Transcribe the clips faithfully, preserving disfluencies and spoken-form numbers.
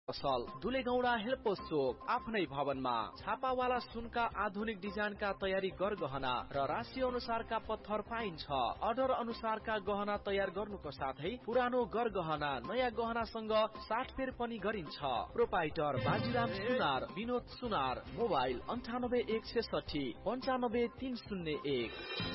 असल दुलेगौडा हेल्पोस चोक आफ्नै भवनमा छापावाला सुनका आधुनिक डिजाइनका तयारी गरगहना र राशि अनुसारका पत्थर पाइन्छ। अर्डर अनुसारका गहना तयार गर्नुको साथै पुरानो गरगहना नयाँ गहनासँग साटफेर पनि गरिन्छ। प्रोपाइटर बाजीराम सुनार, विनोद सुनार, मोबाइल अन्ठानब्बे एक छेसठी पन्चानब्बे तीन शून्य एक।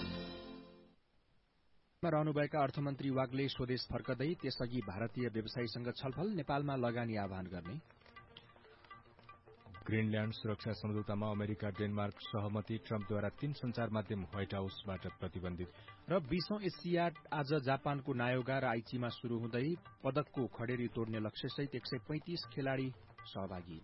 रहनुभएका अर्थमन्त्री वाग्ले स्वदेश फर्कदै त्यसअघि भारतीय व्यवसायीसँग छलफल, नेपालमा लगानी आह्वान गर्ने। ग्रीनल्याण्ड सुरक्षा सम्झौतामा अमेरिका डेनमार्क सहमति, ट्रम्पद्वारा तीन संचार माध्यम व्हाइट हाउसबाट प्रतिबन्धित। र बीसौं एसियाड आज जापानको नायोगा र आइचीमा शुरू हुँदै पदकको खडेरी तोड्ने लक्ष्यसहित एक सय पैंतिस खेलाड़ी सहभागी।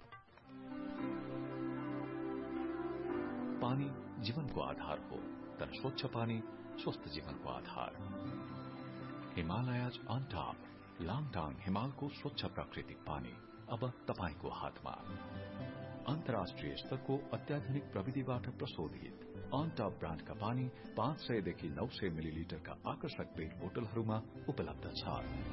पानी जीवनको आधार हो, तर स्वच्छ पानी स्वस्थ जीवनको आधार। हिमालयज अन टप, लाङटाङ हिमालको स्वच्छ प्राकृतिक पानी अब तपाईको हातमा। अन्तर्राष्ट्रिय स्तरको अत्याधुनिक प्रविधिबाट प्रशोधित अन टप ब्रान्डका पानी पाँच सयदेखि नौ सय मिलिलिटरका आकर्षक पेट बोतलहरूमा उपलब्ध छ।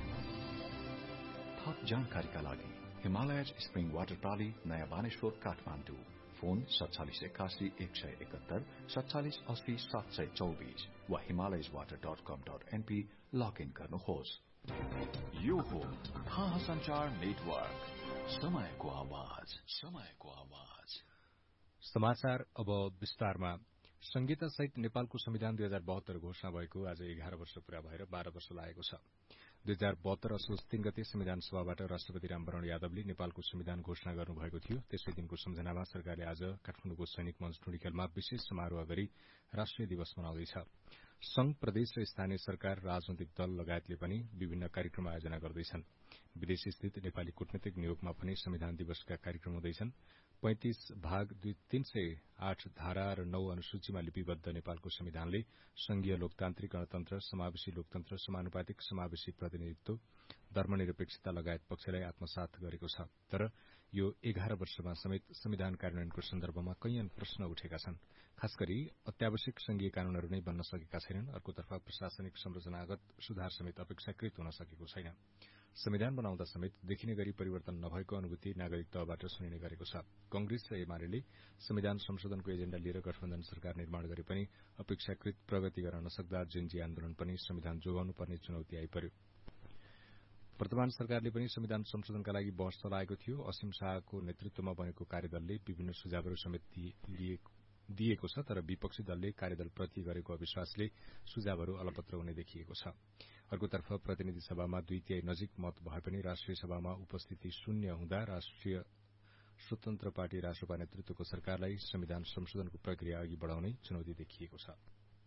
थप जानकारीका लागि हिमालयज स्प्रिङ वाटर प्राली, नयाँ बानेश्वर, काठमाडौँ। फोन सत्तालिस एकासी एक सय एकहत्तर सत्तालिस अस्सी सात सय चौबीस वा हिमालयज वाटर डट कम डट एनपी लगइन गर्नुहोस्। यो हो थाहा संचार नेटवर्क, समयको आवाज, समयको आवाज। समाचार अब विस्तारमा। संहिता सहित नेपालको संविधान दुई हजार बहत्तर घोषणा भएको आज एघार वर्ष पूरा भएर बाह्र वर्ष लागेको छ। दुई हजार बहत्तर असोज तीन गते संविधान सभाबाट राष्ट्रपति रामवरण यादवले नेपालको संविधान घोषणा गर्नुभएको थियो। त्यसै दिनको सम्झनामा सरकारले आज काठमाडौँको सैनिक मञ्च टुँडिखेलमा विशेष समारोह गरी राष्ट्रिय दिवस मनाउँदैछ। संघ, प्रदेश र स्थानीय सरकार, राजनैतिक दल लगायतले पनि विभिन्न कार्यक्रम आयोजना गर्दैछन्। विदेशी स्थित नेपाली कूटनीतिक नियोगमा पनि संविधान दिवसका कार्यक्रम हुँदैछन्। पैंतिस भाग तीन सय आठ धारा र नौ अनुसूचीमा लिपिबद्ध नेपालको संविधानले संघीय लोकतान्त्रिक गणतन्त्र, समावेशी लोकतन्त्र, समानुपातिक समावेशी प्रतिनिधित्व, धर्मनिरपेक्षता लगायत पक्षलाई आत्मसात गरेको छ। तर यो एघार वर्षमा समेत संविधान कार्यान्वयनको सन्दर्भमा कैयन प्रश्न उठेका छन्। खास गरी अत्यावश्यक संघीय कानूनहरू नै बन्न सकेका छैनन्। अर्कोतर्फ प्रशासनिक संरचनागत सुधार समेत अपेक्षाकृत हुन सकेको छैन। संविधान बनाउँदा समेत देखिने गरी परिवर्तन नभएको अनुभूति नागरिक तहबाट सुनिने गरेको छ। कंग्रेस र एमाले संविधान संशोधनको एजेण्डा लिएर गठबन्धन सरकार निर्माण गरे पनि अपेक्षाकृत प्रगति गर्न नसक्दा जेनजी आन्दोलन पनि संविधान जोगाउनु पर्ने चुनौती आइपर्यो। वर्तमान सरकारले पनि संविधान संशोधनका लागि बहस चलाएको थियो। असीम शाहको नेतृत्वमा बनेको कार्यदलले विभिन्न सुझावहरू समेत दिएको छ। तर विपक्षी दलले कार्यदलप्रति गरेको अविश्वासले सुझावहरू अलपत्र हुने देखिएको छ। अर्कोतर्फ प्रतिनिधि सभामा दुई तिहाई नजिक मत भए पनि राष्ट्रिय सभामा उपस्थिति शून्य हुँदा राष्ट्रिय स्वतन्त्र पार्टी रासोपा नेतृत्वको सरकारलाई संविधान संशोधनको प्रक्रिया अघि बढ़ाउनै चुनौती देखिएको छ।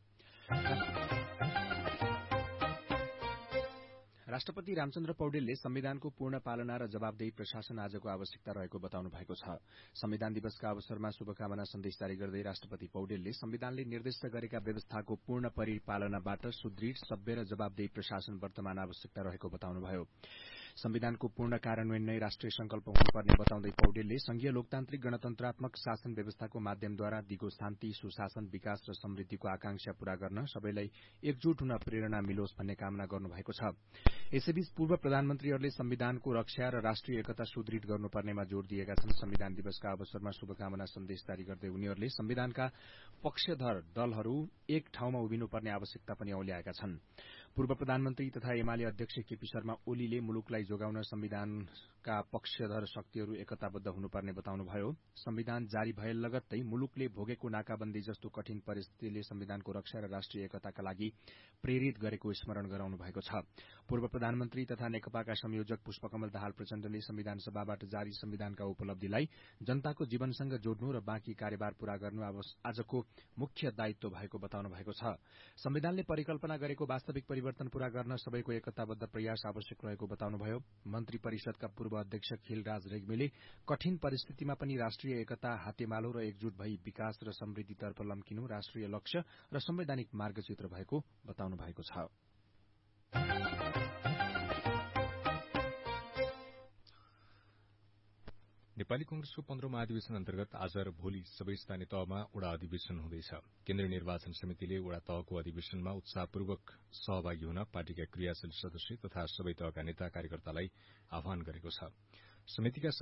राष्ट्रपति रामचन्द्र पौडेलले संविधानको पूर्ण पालना र जवाबदेही प्रशासन आजको आवश्यकता रहेको बताउनु भएको छ। संविधान दिवसका अवसरमा शुभकामना सन्देश जारी गर्दै राष्ट्रपति पौडेलले संविधानले निर्दिष्ट गरेका व्यवस्थाको पूर्ण परिपालनाबाट सुदृढ़, सभ्य र जवाबदेही प्रशासन वर्तमान आवश्यकता रहेको बताउनुभयो। संविधानको पूर्ण कार्यान्वयन नै राष्ट्रिय संकल्प हुनुपर्ने बताउँदै पौडेलले संघीय लोकतान्त्रिक गणतन्त्रात्मक शासन व्यवस्थाको माध्यमद्वारा दिगो शान्ति, सुशासन, विकास र समृद्धिको आकांक्षा पूरा गर्न सबैलाई एकजुट हुन प्रेरणा मिलोस् भन्ने कामना गर्नुभएको छ। यसैबीच पूर्व प्रधानमन्त्रीहरूले संविधानको रक्षा र राष्ट्रिय एकता सुदृढ़ गर्नुपर्नेमा जोड़ दिएका छन्। संविधान दिवसका अवसरमा शुभकामना सन्देश जारी गर्दै उनीहरूले संविधानका पक्षधर दलहरू एक ठाउँमा उभिनुपर्ने आवश्यकता पनि औल्याएका छन्। पूर्व प्रधानमन्त्री तथा एमाले अध्यक्ष केपी शर्मा ओलीले मुलुकलाई जोगाउन संविधानका पक्षधर शक्तिहरू एकताबद्ध हुनुपर्ने बताउनुभयो। संविधान जारी भए लगत्तै मुलुकले भोगेको नाकाबन्दी जस्तो कठिन परिस्थितिले संविधानको रक्षा र राष्ट्रिय एकताका लागि प्रेरित गरेको स्मरण गराउनु भएको छ। पूर्व प्रधानमन्त्री तथा नेकपाका संयोजक पुष्पकमल दाहाल प्रचण्डले संविधान सभाबाट जारी संविधानका उपलब्धिलाई जनताको जीवनसँग जोड्नु र बाँकी कार्यभार पूरा गर्नु आजको मुख्य दायित्व भएको बताउनु भएको छ। संविधानले परिकल्पना गरेको वास्तविक परिवर्तन पूरा गर्न सबैको एकताबद्ध प्रयास आवश्यक रहेको बताउनुभयो। मन्त्री परिषदका पूर्व अध्यक्ष खिलराज रेग्मीले कठिन परिस्थितिमा पनि राष्ट्रिय एकता हातेमालो र एकजुट भई विकास र समृद्धितर्फ लम्किनु राष्ट्रिय लक्ष्य र संवैधानिक मार्गचित्र भएको बताउनु भएको छ। नेपाली कंग्रेसको पन्ध्रौं महाधिवेशन अन्तर्गत आज र भोलि सबै स्थानीय तहमा वडा अधिवेशन हुँदैछ। केन्द्रीय निर्वाचन समितिले वडा तहको अधिवेशनमा उत्साहपूर्वक सहभागी हुन पार्टीका क्रियाशील सदस्य तथा सबै तहका नेता कार्यकर्तालाई आह्वान गरेको छ। समितिका